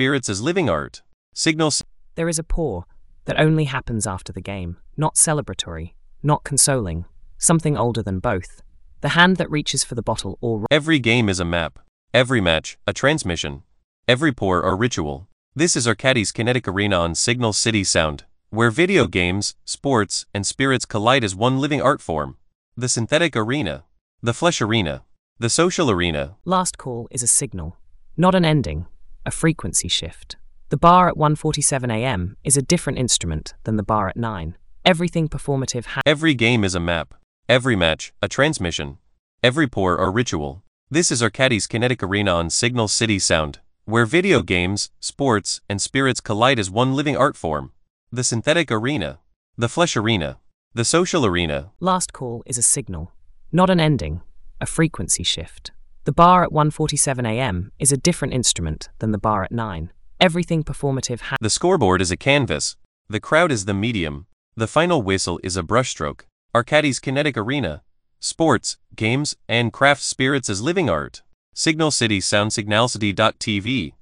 spirits as living art. Signal. There is a pour that only happens after the game, not celebratory, not consoling, something older than both. The hand that reaches for the bottle or... Every game is a map. Every match, a transmission. Every pour, a ritual. This is Arcadis Kinetic Arena on Signal City Sound, where video games, sports, and spirits collide as one living art form. The synthetic arena. The flesh arena. The social arena. Last call is a signal, not an ending, a frequency shift. The bar at 1:47 a.m. is a different instrument than the bar at 9. Everything performative Every game is a map. Every match, a transmission. Every pour, a ritual. This is Arcadis Kinetic Arena on Signal City Sound, where video games, sports, and spirits collide as one living art form. The synthetic arena. The flesh arena. The social arena. Last call is a signal, not an ending, a frequency shift. The bar at 1:47 a.m. is a different instrument than the bar at 9. Everything performative The scoreboard is a canvas. The crowd is the medium. The final whistle is a brushstroke. Arcadis Kinetic Arena. Sports, games, and craft spirits as living art. Signal City Sound Signalcity.tv.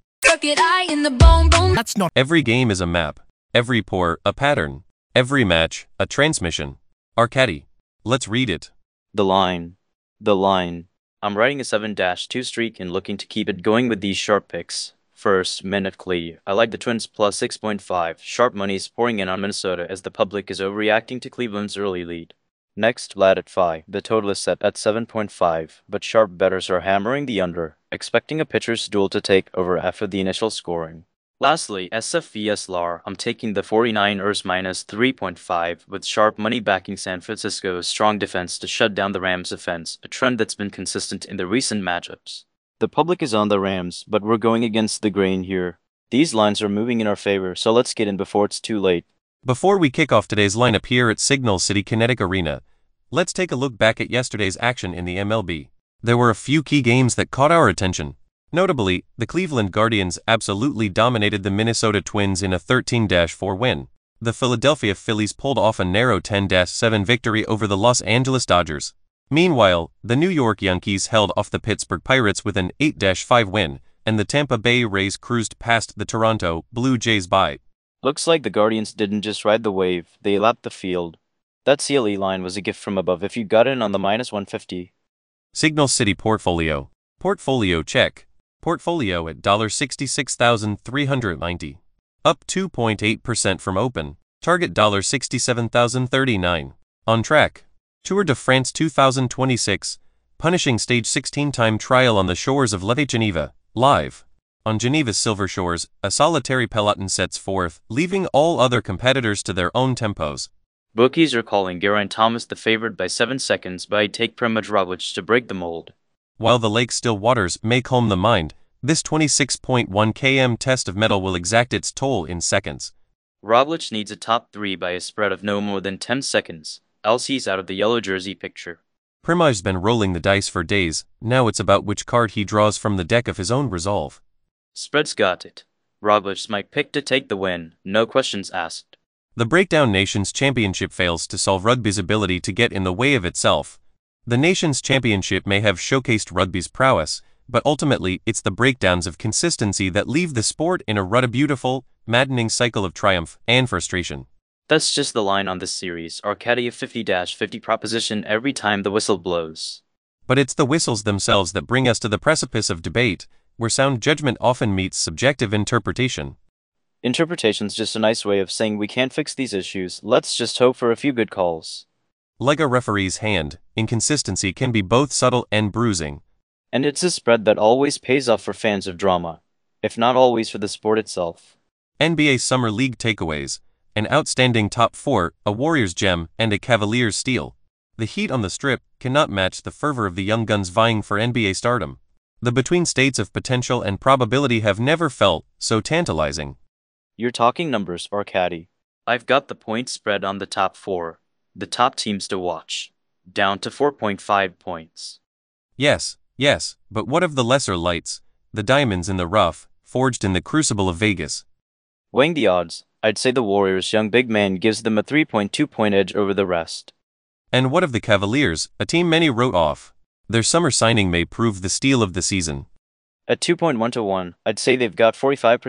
That's not. Every game is a map. Every pour, a pattern. Every match, a transmission. Arcadi. Let's read it. The line. The line. I'm riding a 7-2 streak and looking to keep it going with these sharp picks. First, Minutely. I like the Twins plus 6.5. Sharp money's pouring in on Minnesota as the public is overreacting to Cleveland's early lead. Next, Vlad at 5. The total is set at 7.5, but sharp bettors are hammering the under, expecting a pitcher's duel to take over after the initial scoring. Lastly, SF LAR, I'm taking the 49ers minus 3.5 with sharp money backing San Francisco's strong defense to shut down the Rams' offense, a trend that's been consistent in the recent matchups. The public is on the Rams, but we're going against the grain here. These lines are moving in our favor, so let's get in before it's too late. Before we kick off today's lineup here at Signal City Kinetic Arena, let's take a look back at yesterday's action in the MLB. There were a few key games that caught our attention. Notably, the Cleveland Guardians absolutely dominated the Minnesota Twins in a 13-4 win. The Philadelphia Phillies pulled off a narrow 10-7 victory over the Los Angeles Dodgers. Meanwhile, the New York Yankees held off the Pittsburgh Pirates with an 8-5 win, and the Tampa Bay Rays cruised past the Toronto Blue Jays by. Looks like the Guardians didn't just ride the wave, they lapped the field. That CLE line was a gift from above if you got in on the minus 150. Signal City Portfolio. Portfolio check. Portfolio at $66,390. Up 2.8% from open. Target $67,039. On track. Tour de France 2026. Punishing Stage 16 time trial on the shores of Lake Geneva. Live. On Geneva's silver shores, a solitary peloton sets forth, leaving all other competitors to their own tempos. Bookies are calling Geraint Thomas the favorite by 7 seconds, but I'd take Primož Roglič to break the mold. While the lake's still waters may calm the mind, this 26.1 km test of metal will exact its toll in seconds. Roglič needs a top 3 by a spread of no more than 10 seconds, else he's out of the yellow jersey picture. Primož's been rolling the dice for days, now it's about which card he draws from the deck of his own resolve. Spread's got it. Roglič's my pick to take the win, no questions asked. The Breakdown Nations Championship fails to solve rugby's ability to get in the way of itself. The Nations Championship may have showcased rugby's prowess, but ultimately it's the breakdowns of consistency that leave the sport in a beautiful, maddening cycle of triumph and frustration. That's just the line on this series, Arcadia 50-50 proposition every time the whistle blows. But it's the whistles themselves that bring us to the precipice of debate, where sound judgment often meets subjective interpretation. Interpretation's just a nice way of saying we can't fix these issues, let's just hope for a few good calls. Like a referee's hand, inconsistency can be both subtle and bruising. And it's a spread that always pays off for fans of drama, if not always for the sport itself. NBA Summer League takeaways. An outstanding top 4, a Warriors gem, and a Cavaliers steal. The heat on the strip cannot match the fervor of the young guns vying for NBA stardom. The between states of potential and probability have never felt so tantalizing. You're talking numbers, Arcadi. I've got the point spread on the top 4, the top teams to watch, down to 4.5 points. Yes, but what of the lesser lights, the diamonds in the rough, forged in the crucible of Vegas? Weighing the odds, I'd say the Warriors' young big man gives them a 3.2-point edge over the rest. And what of the Cavaliers, a team many wrote off? Their summer signing may prove the steal of the season. At 2.1 to 1, I'd say they've got 45%